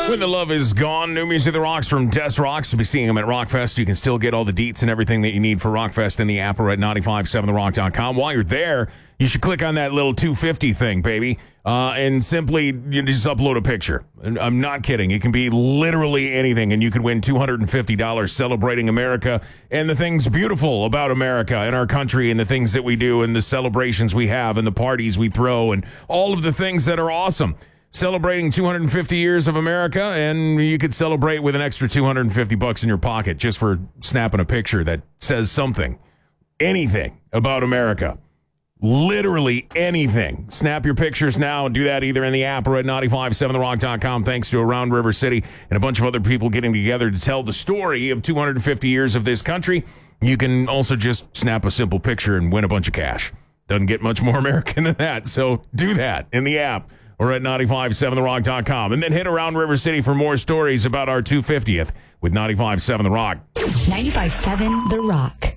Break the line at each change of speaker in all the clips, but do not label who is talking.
When the Love Is Gone, new music that rocks from Des Rocks. To be seeing them at Rockfest. You can still get all the deets and everything that you need for Rockfest in the app or at 957therock.com. While you're there, you should click on that little 250 thing, baby, and simply you just upload a picture. I'm not kidding. It can be literally anything, and you could win $250 celebrating America and the things beautiful about America and our country and the things that we do and the celebrations we have and the parties we throw and all of the things that are awesome. Celebrating 250 years of America, and you could celebrate with an extra $250 in your pocket just for snapping a picture that says something, anything about America. Literally anything. Snap your pictures now and do that either in the app or at 957therock.com. Thanks to Around River City and a bunch of other people getting together to tell the story of 250 years of this country. You can also just snap a simple picture and win a bunch of cash. Doesn't get much more American than that, so do that in the app or at 957therock.com. And then hit Around River City for more stories about our 250th with 95.7 The Rock.
95.7 The Rock.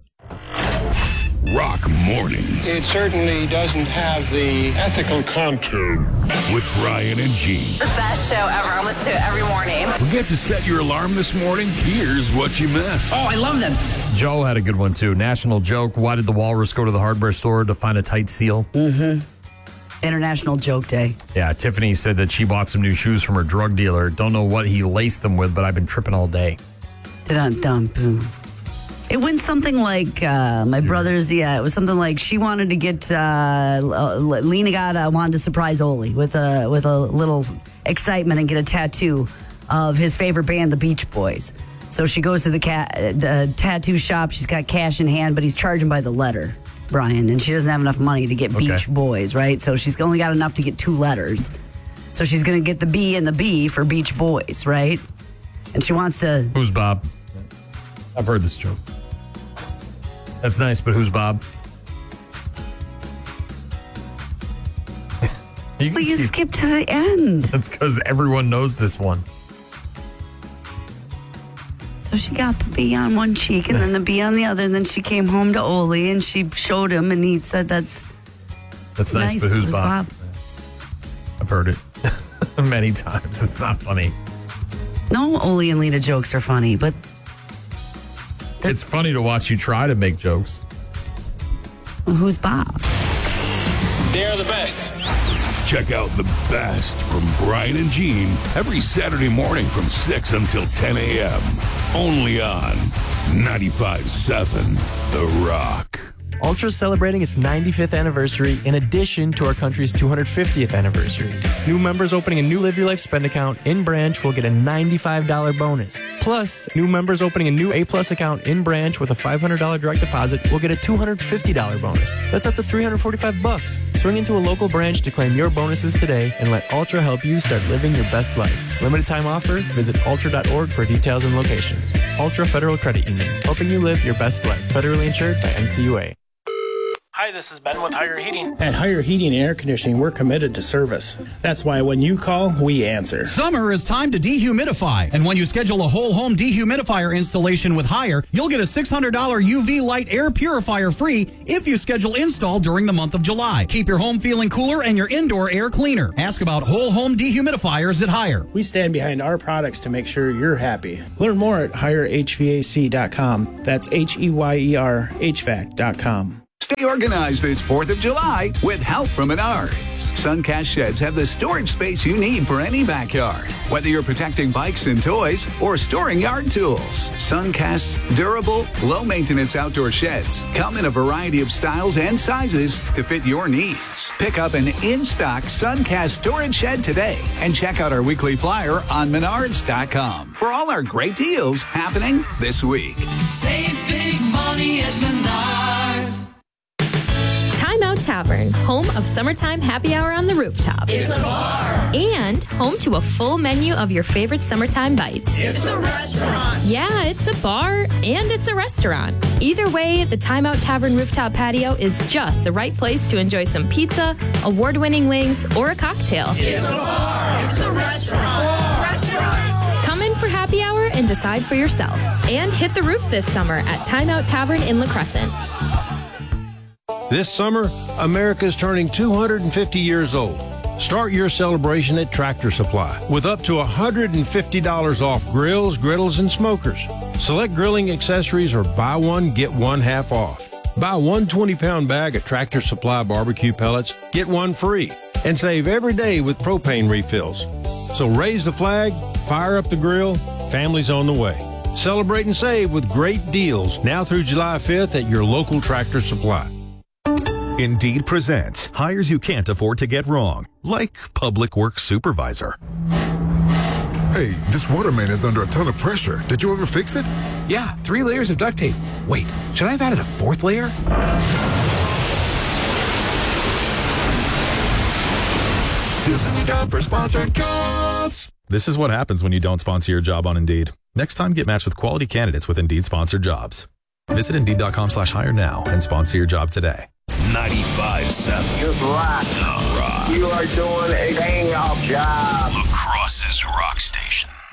Rock Mornings.
It certainly doesn't have the ethical contour.
With Brian and Gene.
The best show ever. I listen to it every morning.
Forget to set your alarm this morning? Here's what you missed.
Oh, I love them.
Joe had a good one, too. National joke. Why did the walrus go to the hardware store to find a tight seal?
Mm-hmm. International Joke Day.
Yeah, Tiffany said that she bought some new shoes from her drug dealer. Don't know what he laced them with, but I've been tripping all day.
Dun-dun-boom. It went something like my brother's. Yeah, it was something like she wanted to get Lena wanted to surprise Oli with a little excitement and get a tattoo of his favorite band, the Beach Boys. So she goes to the tattoo shop. She's got cash in hand, but he's charging by the letter, Brian, and she doesn't have enough money to get Beach Boys, right? So she's only got enough to get 2 letters. So she's going to get the B and the B for Beach Boys, right? And she wants to.
Who's Bob? I've heard this joke. That's nice, but who's Bob?
You skipped to the end.
That's because everyone knows this one.
So she got the B on one cheek and then the B on the other, and then she came home to Oli and she showed him, and he said, "That's
nice, but who's Bob?" I've heard it many times. It's not funny.
No, Oli and Lena jokes are funny, but
it's funny to watch you try to make jokes.
Who's Bob?
They're the best.
Check out the best from Brian and Gene every Saturday morning from 6 until 10 a.m. Only on 95.7 The Rock.
Ultra celebrating its 95th anniversary in addition to our country's 250th anniversary. New members opening a new Live Your Life spend account in branch will get a $95 bonus. Plus, new members opening a new A-Plus account in branch with a $500 direct deposit will get a $250 bonus. That's up to $345. Swing into a local branch to claim your bonuses today and let Ultra help you start living your best life. Limited time offer. Visit ultra.org for details and locations. Ultra Federal Credit Union, helping you live your best life. Federally insured by NCUA.
Hi, this is Ben with Higher Heating.
At Higher Heating and Air Conditioning, we're committed to service. That's why when you call, we answer.
Summer is time to dehumidify. And when you schedule a whole home dehumidifier installation with Higher, you'll get a $600 UV light air purifier free if you schedule install during the month of July. Keep your home feeling cooler and your indoor air cleaner. Ask about whole home dehumidifiers at Higher.
We stand behind our products to make sure you're happy. Learn more at HireHVAC.com. That's HEYER HVAC.com.
Stay organized this 4th of July with help from Menards. Suncast sheds have the storage space you need for any backyard. Whether you're protecting bikes and toys or storing yard tools, Suncast's durable, low-maintenance outdoor sheds come in a variety of styles and sizes to fit your needs. Pick up an in-stock Suncast storage shed today and check out our weekly flyer on Menards.com for all our great deals happening this week.
Save big money at Menards.
Timeout Tavern, home of summertime happy hour on the rooftop.
It's a bar.
And home to a full menu of your favorite summertime bites.
It's a restaurant.
Yeah, it's a bar and it's a restaurant. Either way, the Timeout Tavern rooftop patio is just the right place to enjoy some pizza, award-winning wings, or a cocktail.
It's a bar. It's a restaurant. Restaurant.
Come in for happy hour and decide for yourself. And hit the roof this summer at Timeout Tavern in La Crescent.
This summer, America's turning 250 years old.
Start your celebration at Tractor Supply with up to $150 off grills, griddles, and smokers. Select grilling accessories or buy one, get one half off. Buy one 20-pound bag of Tractor Supply barbecue pellets, get one free, and save every day with propane refills. So raise the flag, fire up the grill, family's on the way. Celebrate and save with great deals now through July 5th at your local Tractor Supply.
Indeed presents hires you can't afford to get wrong, like public works supervisor.
Hey, this waterman is under a ton of pressure. Did you ever fix it?
Yeah, 3 layers of duct tape. Wait, should I have added a 4th layer?
This is time for sponsored jobs. This is what happens when you don't sponsor your job on Indeed. Next time, get matched with quality candidates with Indeed sponsored jobs. Visit Indeed.com/hire now and sponsor your job today.
95.7.
Just rock.
The Rock.
You are doing a bang-up job.
La Crosse's Rock Station.